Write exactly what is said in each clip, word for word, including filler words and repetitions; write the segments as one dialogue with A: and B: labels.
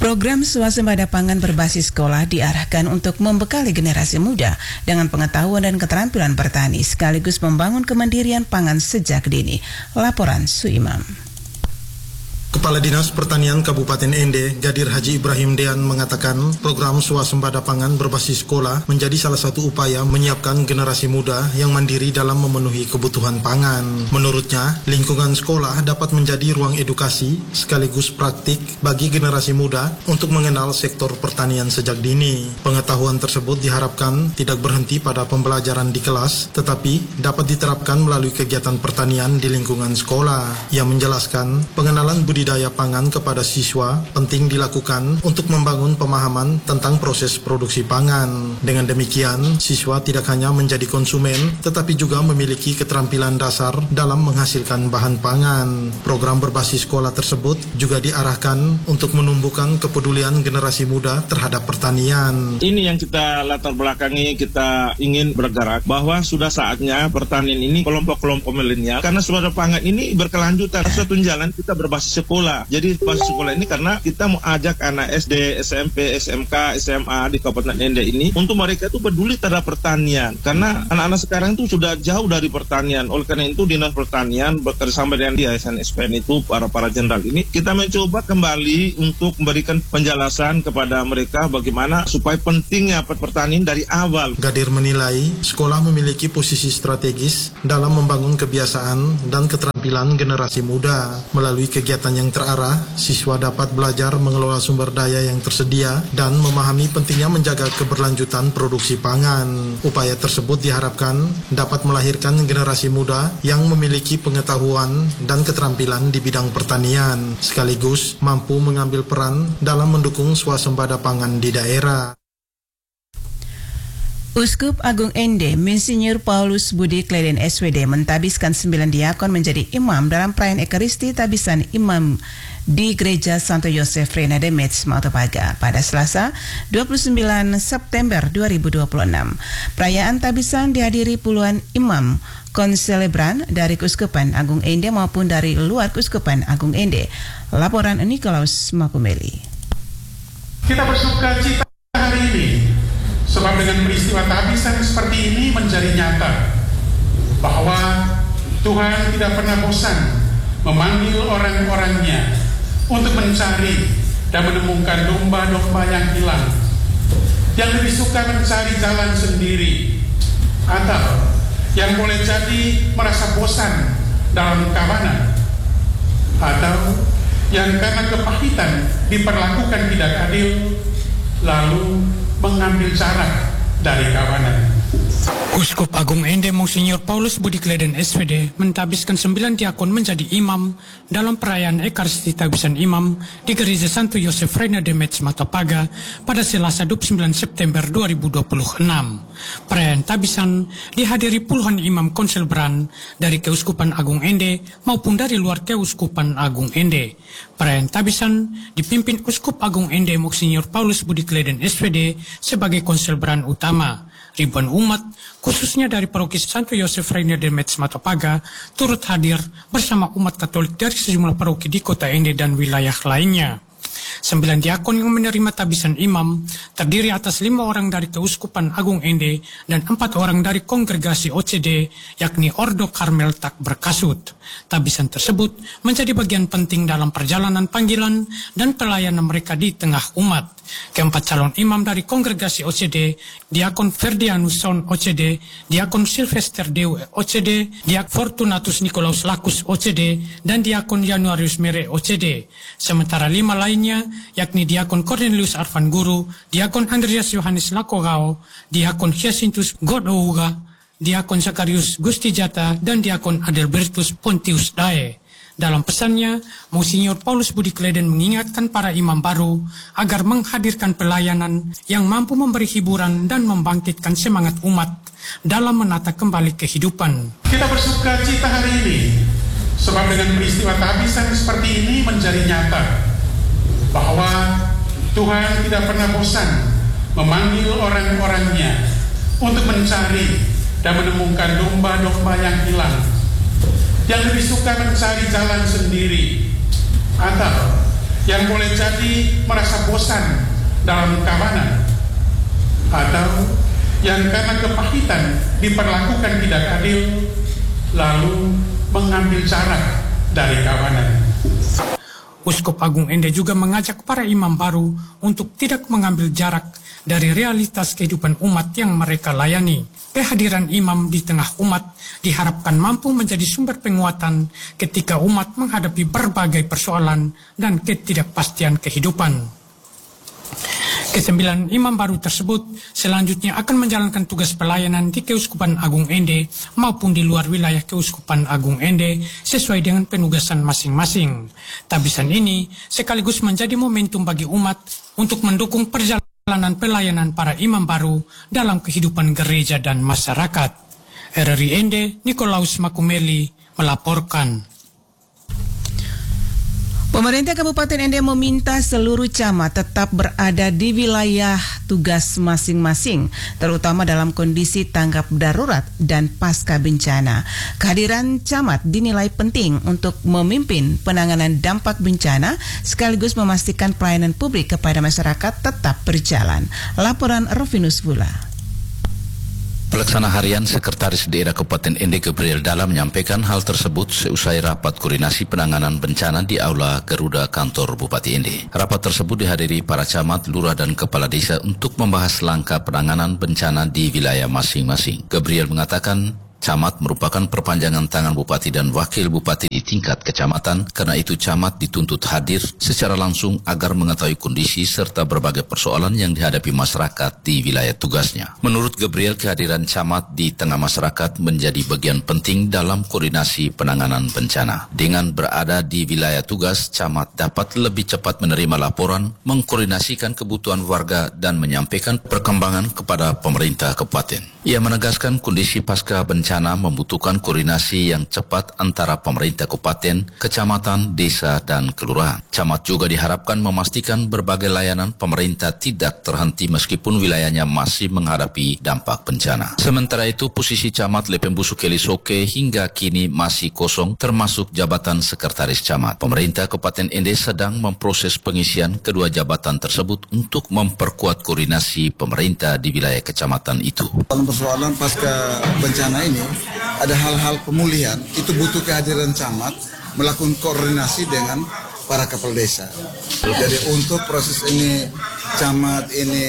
A: Program swasembada pangan berbasis sekolah diarahkan untuk membekali generasi muda dengan pengetahuan dan keterampilan bertani sekaligus membangun kemandirian pangan sejak dini. Laporan Suimam.
B: Kepala Dinas Pertanian Kabupaten Ende, Gadir Haji Ibrahim Dean mengatakan program swasembada pangan berbasis sekolah menjadi salah satu upaya menyiapkan generasi muda yang mandiri dalam memenuhi kebutuhan pangan. Menurutnya, lingkungan sekolah dapat menjadi ruang edukasi sekaligus praktik bagi generasi muda untuk mengenal sektor pertanian sejak dini. Pengetahuan tersebut diharapkan tidak berhenti pada pembelajaran di kelas, tetapi dapat diterapkan melalui kegiatan pertanian di lingkungan sekolah. Ia menjelaskan pengenalan budidaya Budidaya pangan kepada siswa penting dilakukan untuk membangun pemahaman tentang proses produksi pangan. Dengan demikian, siswa tidak hanya menjadi konsumen, tetapi juga memiliki keterampilan dasar dalam menghasilkan bahan pangan. Program berbasis sekolah tersebut juga diarahkan untuk menumbuhkan kepedulian generasi muda terhadap pertanian.
C: Ini yang kita latar belakangi, kita ingin bergerak bahwa sudah saatnya pertanian ini kelompok-kelompok milenial, karena swasembada pangan ini berkelanjutan. Suatu jalan kita berbasis sekolah. Jadi basis sekolah ini karena kita mau ajak anak S D, S M P, S M K, S M A di Kabupaten Ende ini untuk mereka itu peduli terhadap pertanian. Karena anak-anak sekarang itu sudah jauh dari pertanian. Oleh karena itu Dinas Pertanian bekerjasama dengan D I S N S P N itu para-para jenderal ini kita mencoba kembali untuk memberikan penjelasan kepada mereka bagaimana supaya pentingnya pertanian dari awal.
B: Gadir menilai sekolah memiliki posisi strategis dalam membangun kebiasaan dan keterampilan generasi muda. Melalui kegiatan yang terarah, siswa dapat belajar mengelola sumber daya yang tersedia dan memahami pentingnya menjaga keberlanjutan produksi pangan. Upaya tersebut diharapkan dapat melahirkan generasi muda yang memiliki pengetahuan dan keterampilan di bidang pertanian, sekaligus mampu mengambil peran dalam mendukung swasembada pangan di daerah.
A: Uskup Agung Ende, Monsinyur Paulus Budi Kleden S W D mentabiskan sembilan diakon menjadi imam dalam perayaan Ekaristi tabisan imam di Gereja Santo Yosef Reina de Metz, Matopaga pada Selasa dua puluh sembilan September dua ribu dua puluh enam. Perayaan tabisan dihadiri puluhan imam konselebran dari Keuskupan Agung Ende maupun dari luar Keuskupan Agung Ende. Laporan Nikolaus Makumeli.
D: Kita bersuka cita hari ini sebab dengan peristiwa tabisan seperti ini menjadi nyata bahwa Tuhan tidak pernah bosan memanggil orang-orangnya untuk mencari dan menemukan domba-domba yang hilang, yang lebih suka mencari jalan sendiri, atau yang boleh jadi merasa bosan dalam kawanan, atau yang karena kepahitan diperlakukan tidak adil lalu mengambil jarak dari kawanan.
E: Uskup Agung Ende Monsinyur Paulus Budi Kleden S W D mentabiskan sembilan diakon menjadi imam dalam perayaan Ekaristi tabisan imam di Gereja Santo Yosef Reina de Metz, Matopaga pada Selasa dua puluh sembilan September dua ribu dua puluh enam. Perayaan tabisan dihadiri puluhan imam konselebran dari Keuskupan Agung Ende maupun dari luar Keuskupan Agung Ende. Perayaan tabisan dipimpin Uskup Agung Ende Monsinyur Paulus Budi Kleden S W D sebagai konselebran utama. Ribuan umat, khususnya dari paroki Santo Yosef Reina de Metz, Matopaga, turut hadir bersama umat Katolik dari sejumlah paroki di kota Ende dan wilayah lainnya. Sembilan diakon yang menerima tabisan imam terdiri atas lima orang dari Keuskupan Agung Ende dan empat orang dari kongregasi O C D, yakni Ordo Karmel Tak Berkasut. Tabisan tersebut menjadi bagian penting dalam perjalanan panggilan dan pelayanan mereka di tengah umat. Keempat calon imam dari kongregasi O C D, Diakon Ferdianus Son O C D, Diakon Sylvester Dew O C D, Diakon Fortunatus Nikolaus Lakus O C D, dan Diakon Januarius Mere O C D. Sementara lima lainnya, yakni Diakon Cornelius Arvan Guru, Diakon Andreas Yohanes Lakogao, Diakon Hyacinthus Godouga, Diakon Zakarius Gusti Jata, dan Diakon Adelbertus Pontius Dae. Dalam pesannya, Monsinyur Paulus Budi Kleden mengingatkan para imam baru agar menghadirkan pelayanan yang mampu memberi hiburan dan membangkitkan semangat umat dalam menata kembali kehidupan.
D: Kita bersuka cita hari ini sebab dengan peristiwa tabisan seperti ini menjadi nyata bahwa Tuhan tidak pernah bosan memanggil orang-orangnya untuk mencari dan menemukan domba-domba yang hilang, yang lebih suka mencari jalan sendiri, atau yang boleh jadi merasa bosan dalam kawanan, atau yang karena kepahitan diperlakukan tidak adil lalu mengambil jarak dari kawanan.
E: Uskup Agung Ende juga mengajak para imam baru untuk tidak mengambil jarak dari realitas kehidupan umat yang mereka layani. Kehadiran imam di tengah umat diharapkan mampu menjadi sumber penguatan ketika umat menghadapi berbagai persoalan dan ketidakpastian kehidupan. Kesembilan imam baru tersebut selanjutnya akan menjalankan tugas pelayanan di Keuskupan Agung Ende maupun di luar wilayah Keuskupan Agung Ende sesuai dengan penugasan masing-masing. Tabisan ini sekaligus menjadi momentum bagi umat untuk mendukung perjalanan pelayanan para imam baru dalam kehidupan gereja dan masyarakat. R R I Ende, Nikolaus Makumeli melaporkan.
A: Pemerintah Kabupaten Ende meminta seluruh camat tetap berada di wilayah tugas masing-masing, terutama dalam kondisi tanggap darurat dan pasca bencana. Kehadiran camat dinilai penting untuk memimpin penanganan dampak bencana sekaligus memastikan pelayanan publik kepada masyarakat tetap berjalan. Laporan Rovinus Bula.
F: Pelaksana harian Sekretaris Daerah Kabupaten Ende Gabriel Dalla menyampaikan hal tersebut seusai rapat koordinasi penanganan bencana di Aula Garuda Kantor Bupati Ende. Rapat tersebut dihadiri para camat, lurah dan kepala desa untuk membahas langkah penanganan bencana di wilayah masing-masing. Gabriel mengatakan camat merupakan perpanjangan tangan bupati dan wakil bupati di tingkat kecamatan, karena itu camat dituntut hadir secara langsung agar mengetahui kondisi serta berbagai persoalan yang dihadapi masyarakat di wilayah tugasnya. Menurut Gabriel, kehadiran camat di tengah masyarakat menjadi bagian penting dalam koordinasi penanganan bencana. Dengan berada di wilayah tugas, camat dapat lebih cepat menerima laporan, mengkoordinasikan kebutuhan warga dan menyampaikan perkembangan kepada pemerintah kabupaten. Ia menegaskan kondisi pasca bencana membutuhkan koordinasi yang cepat antara pemerintah kabupaten, kecamatan, desa, dan kelurahan. Camat juga diharapkan memastikan berbagai layanan pemerintah tidak terhenti meskipun wilayahnya masih menghadapi dampak bencana. Sementara itu, posisi camat Lepembusu Kelisoke hingga kini masih kosong, termasuk jabatan sekretaris camat. Pemerintah Kabupaten Ende sedang memproses pengisian kedua jabatan tersebut untuk memperkuat koordinasi pemerintah di wilayah kecamatan itu.
G: Persoalan pasca bencana ini ada hal-hal pemulihan, itu butuh kehadiran camat melakukan koordinasi dengan para kepala desa. Jadi untuk proses ini camat ini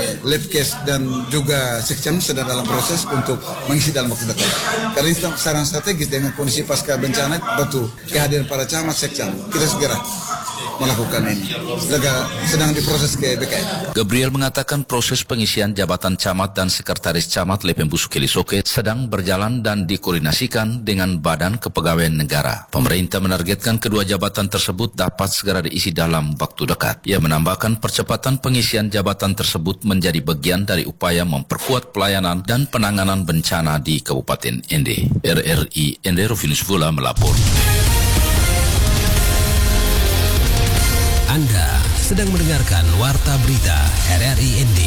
G: Lepkes dan juga Sekcam sedang dalam proses untuk mengisi dalam waktu dekat. Karena ini saran strategis dengan kondisi pasca bencana, betul kehadiran para camat Sekcam kita segera melakukan ini. Sedang, sedang diproses ke B K N.
F: Gabriel mengatakan proses pengisian jabatan camat dan sekretaris camat Lepembusu Kelisoke sedang berjalan dan dikoordinasikan dengan Badan Kepegawaian Negara. Pemerintah menargetkan kedua jabatan tersebut dapat segera diisi dalam waktu dekat. Ia menambahkan percepatan pengisian jabatan tersebut menjadi bagian dari upaya memperkuat pelayanan dan penanganan bencana di Kabupaten Ende. R R I Ende, Rovinus Vula melapor.
H: Anda sedang mendengarkan Warta Berita R R I Ende.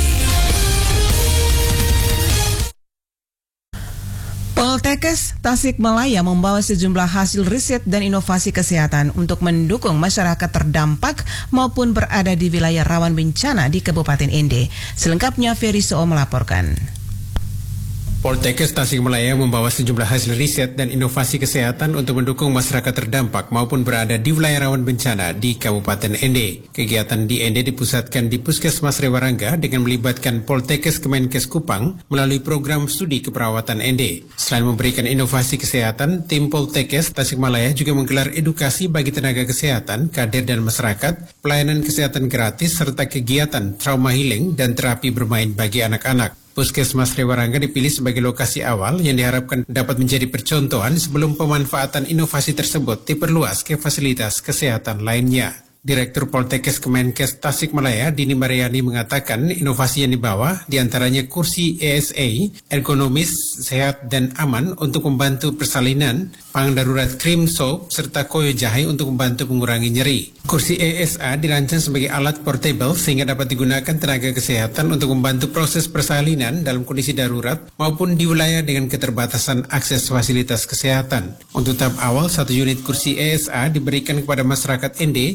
A: Poltekkes Tasikmalaya membawa sejumlah hasil riset dan inovasi kesehatan untuk mendukung masyarakat terdampak maupun berada di wilayah rawan bencana di Kabupaten Ende. Selengkapnya Ferry Soo melaporkan.
I: Poltekkes Tasikmalaya membawa sejumlah hasil riset dan inovasi kesehatan untuk mendukung masyarakat terdampak maupun berada di wilayah rawan bencana di Kabupaten Ende. Kegiatan di Ende dipusatkan di Puskesmas Rewarangga dengan melibatkan Poltekkes Kemenkes Kupang melalui program studi keperawatan Ende. Selain memberikan inovasi kesehatan, tim Poltekkes Tasikmalaya juga menggelar edukasi bagi tenaga kesehatan, kader dan masyarakat, pelayanan kesehatan gratis serta kegiatan trauma healing dan terapi bermain bagi anak-anak. Puskesmas Rewarangga dipilih sebagai lokasi awal yang diharapkan dapat menjadi percontohan sebelum pemanfaatan inovasi tersebut diperluas ke fasilitas kesehatan lainnya. Direktur Poltekkes Kemenkes Tasikmalaya, Dini Mariani, mengatakan inovasi yang dibawa diantaranya kursi E S A, ergonomis, sehat, dan aman untuk membantu persalinan, pangan darurat krim soap, serta koyo jahe untuk membantu mengurangi nyeri. Kursi E S A dirancang sebagai alat portable sehingga dapat digunakan tenaga kesehatan untuk membantu proses persalinan dalam kondisi darurat maupun di wilayah dengan keterbatasan akses fasilitas kesehatan. Untuk tahap awal, satu unit kursi E S A diberikan kepada masyarakat Ende dan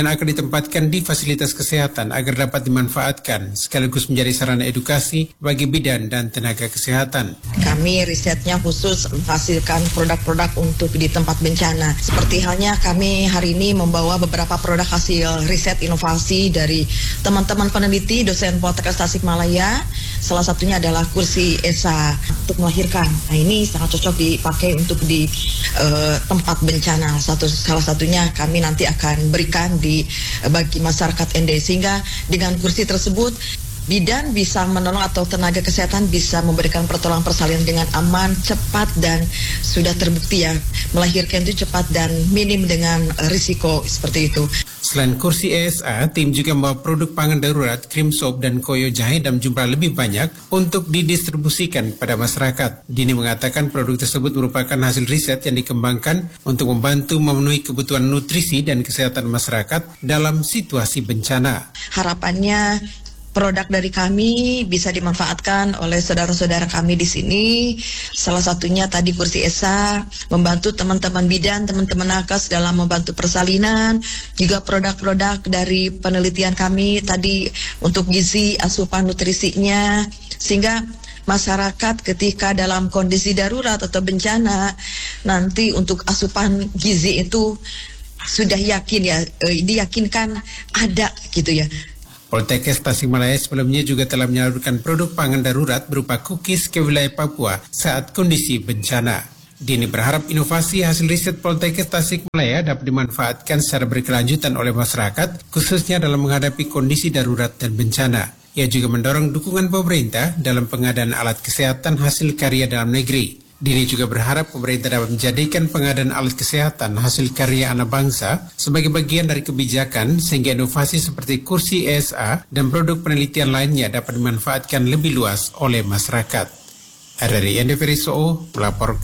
I: dan akan ditempatkan di fasilitas kesehatan agar dapat dimanfaatkan sekaligus menjadi sarana edukasi bagi bidan dan tenaga kesehatan.
J: Kami risetnya khusus menghasilkan produk-produk untuk di tempat bencana. Seperti halnya kami hari ini membawa beberapa produk hasil riset inovasi dari teman-teman peneliti dosen Poltekkes Tasikmalaya. Salah satunya adalah kursi E S A untuk melahirkan. Nah, ini sangat cocok dipakai untuk di uh, tempat bencana. Satu salah satunya kami nanti akan berikan di uh, bagi masyarakat N D, sehingga dengan kursi tersebut bidan bisa menolong atau tenaga kesehatan bisa memberikan pertolongan persalinan dengan aman, cepat, dan sudah terbukti ya melahirkan itu cepat dan minim dengan risiko seperti itu.
I: Selain kursi E S A, tim juga membawa produk pangan darurat, krim sop, dan koyo jahe dalam jumlah lebih banyak untuk didistribusikan pada masyarakat. Dini mengatakan produk tersebut merupakan hasil riset yang dikembangkan untuk membantu memenuhi kebutuhan nutrisi dan kesehatan masyarakat dalam situasi bencana.
J: Harapannya produk dari kami bisa dimanfaatkan oleh saudara-saudara kami di sini. Salah satunya tadi kursi E S A, membantu teman-teman bidan, teman-teman nakes dalam membantu persalinan. Juga produk-produk dari penelitian kami tadi untuk gizi, asupan nutrisinya. Sehingga masyarakat ketika dalam kondisi darurat atau bencana, nanti untuk asupan gizi itu sudah yakin ya, eh, diyakinkan ada gitu ya.
I: Poltekkes Tasikmalaya sebelumnya juga telah menyalurkan produk pangan darurat berupa cookies ke wilayah Papua saat kondisi bencana. Dini berharap inovasi hasil riset Poltekkes Tasikmalaya dapat dimanfaatkan secara berkelanjutan oleh masyarakat, khususnya dalam menghadapi kondisi darurat dan bencana. Ia juga mendorong dukungan pemerintah dalam pengadaan alat kesehatan hasil karya dalam negeri. Dini juga berharap pemerintah dapat menjadikan pengadaan alat kesehatan hasil karya anak bangsa sebagai bagian dari kebijakan sehingga inovasi seperti kursi E S A dan produk penelitian lainnya dapat dimanfaatkan lebih luas oleh masyarakat. R R I N D Veriso melapor.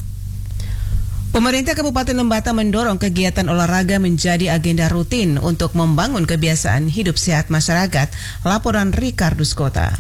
A: Pemerintah Kabupaten Lembata mendorong kegiatan olahraga menjadi agenda rutin untuk membangun kebiasaan hidup sehat masyarakat. Laporan Rikardus Kota.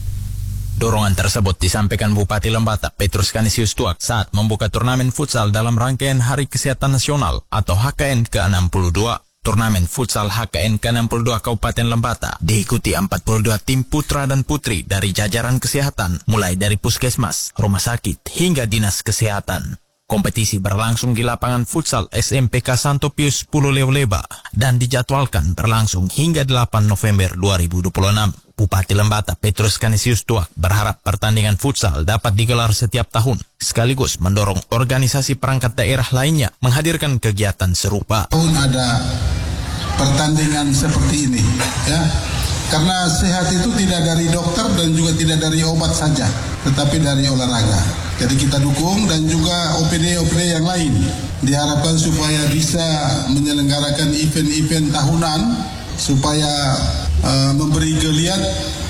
K: Dorongan tersebut disampaikan Bupati Lembata Petrus Kanisius Tuak saat membuka turnamen futsal dalam rangkaian Hari Kesehatan Nasional atau H K N ke enam puluh dua. Turnamen futsal H K N ke enam puluh dua Kabupaten Lembata diikuti empat puluh dua tim putra dan putri dari jajaran kesehatan, mulai dari puskesmas, rumah sakit, hingga dinas kesehatan. Kompetisi berlangsung di lapangan futsal S M P K Santo Pius sepuluh Leoleba dan dijadwalkan berlangsung hingga delapan November dua ribu dua puluh enam. Bupati Lembata Petrus Kanisius Tuak berharap pertandingan futsal dapat digelar setiap tahun, sekaligus mendorong organisasi perangkat daerah lainnya menghadirkan kegiatan serupa.
L: Tahun ada pertandingan seperti ini, ya, karena sehat itu tidak dari dokter dan juga tidak dari obat saja, tetapi dari olahraga. Jadi kita dukung dan juga O P D-O P D yang lain diharapkan supaya bisa menyelenggarakan event-event tahunan supaya uh, memberi geliat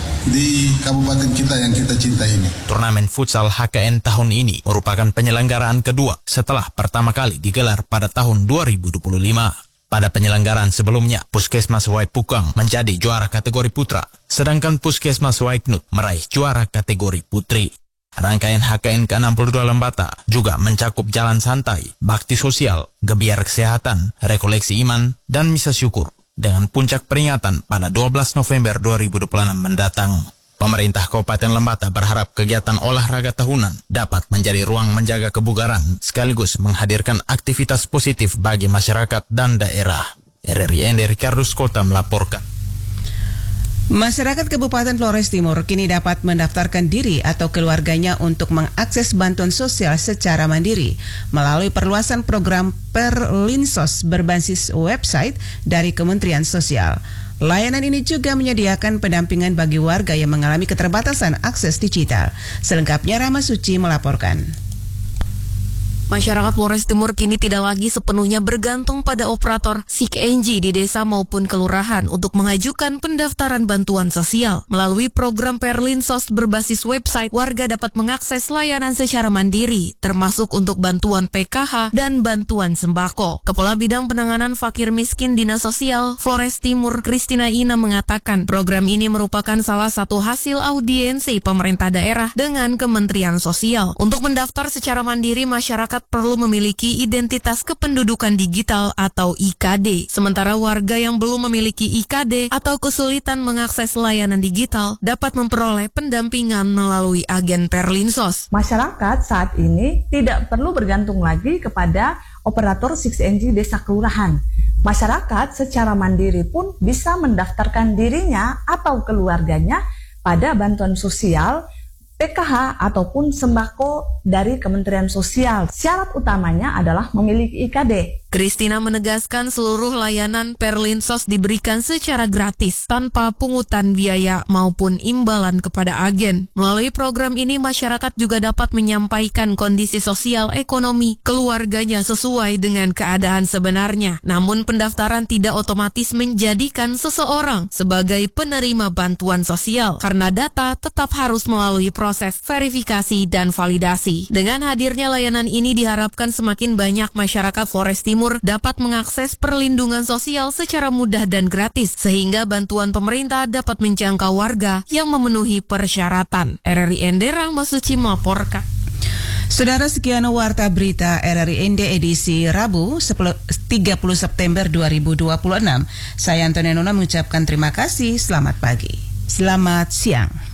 L: di kabupaten kita yang kita cintai ini.
K: Turnamen futsal H K N tahun ini merupakan penyelenggaraan kedua setelah pertama kali digelar pada tahun dua ribu dua puluh lima. Pada penyelenggaraan sebelumnya, Puskesmas Waipukang menjadi juara kategori putra, sedangkan Puskesmas Waiknut meraih juara kategori putri. Rangkaian H K N ke enam puluh dua Lembata juga mencakup jalan santai, bakti sosial, gebiar kesehatan, rekoleksi iman, dan misa syukur, dengan puncak peringatan pada dua belas November dua ribu dua puluh enam mendatang. Pemerintah Kabupaten Lembata berharap kegiatan olahraga tahunan dapat menjadi ruang menjaga kebugaran sekaligus menghadirkan aktivitas positif bagi masyarakat dan daerah. R R I N D Rikardus Kota melaporkan.
A: Masyarakat Kabupaten Flores Timur kini dapat mendaftarkan diri atau keluarganya untuk mengakses bantuan sosial secara mandiri melalui perluasan program Perlinsos berbasis website dari Kementerian Sosial. Layanan ini juga menyediakan pendampingan bagi warga yang mengalami keterbatasan akses digital. Selengkapnya Rama Suci melaporkan.
M: Masyarakat Flores Timur kini tidak lagi sepenuhnya bergantung pada operator S I K N G di desa maupun kelurahan untuk mengajukan pendaftaran bantuan sosial. Melalui program Perlinsos berbasis website, warga dapat mengakses layanan secara mandiri, termasuk untuk bantuan P K H dan bantuan sembako. Kepala Bidang Penanganan Fakir Miskin Dinas Sosial Flores Timur, Kristina Ina, mengatakan program ini merupakan salah satu hasil audiensi pemerintah daerah dengan Kementerian Sosial. Untuk mendaftar secara mandiri, masyarakat masyarakat perlu memiliki identitas kependudukan digital atau I K D. Sementara warga yang belum memiliki I K D atau kesulitan mengakses layanan digital dapat memperoleh pendampingan melalui agen Perlinsos.
N: Masyarakat saat ini tidak perlu bergantung lagi kepada operator enam N G desa kelurahan. Masyarakat secara mandiri pun bisa mendaftarkan dirinya atau keluarganya pada bantuan sosial, P K H ataupun sembako dari Kementerian Sosial. Syarat utamanya adalah memiliki I K D.
M: Christina menegaskan seluruh layanan Perlinsos diberikan secara gratis, tanpa pungutan biaya maupun imbalan kepada agen. Melalui program ini, masyarakat juga dapat menyampaikan kondisi sosial ekonomi keluarganya sesuai dengan keadaan sebenarnya. Namun pendaftaran tidak otomatis menjadikan seseorang sebagai penerima bantuan sosial, karena data tetap harus melalui proses verifikasi dan validasi. Dengan hadirnya layanan ini diharapkan semakin banyak masyarakat Flores Timur dapat mengakses perlindungan sosial secara mudah dan gratis, sehingga bantuan pemerintah dapat menjangkau warga yang memenuhi persyaratan. R R I N D Rahmasuci melaporkan.
A: Saudara, sekian Warta Berita R R I N D edisi Rabu tiga puluh September dua ribu dua puluh enam. Saya Antonia Nona mengucapkan terima kasih, selamat pagi. Selamat siang.